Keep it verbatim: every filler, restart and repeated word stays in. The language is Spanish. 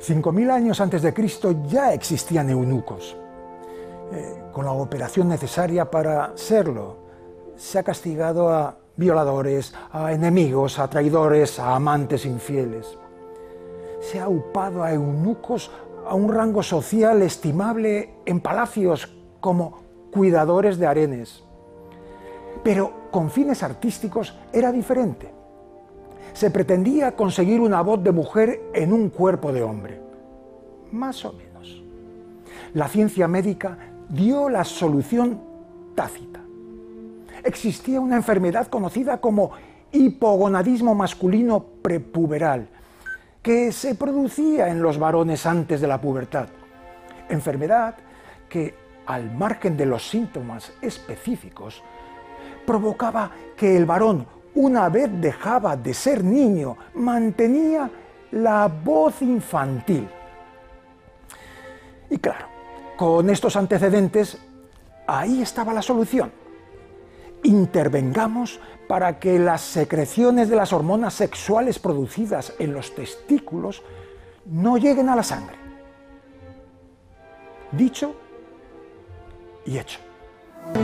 Cinco mil años antes de Cristo ya existían eunucos. Eh, con la operación necesaria para serlo, se ha castigado a violadores, a enemigos, a traidores, a amantes infieles. Se ha upado a eunucos a un rango social estimable en palacios como cuidadores de harenes. Pero con fines artísticos era diferente. Se pretendía conseguir una voz de mujer en un cuerpo de hombre. Más o menos. La ciencia médica dio la solución tácita. Existía una enfermedad conocida como hipogonadismo masculino prepuberal, que se producía en los varones antes de la pubertad. Enfermedad que, al margen de los síntomas específicos, provocaba que el varón, una vez dejaba de ser niño, mantenía la voz infantil. Y claro, con estos antecedentes, ahí estaba la solución. Intervengamos para que las secreciones de las hormonas sexuales producidas en los testículos no lleguen a la sangre. Dicho y hecho.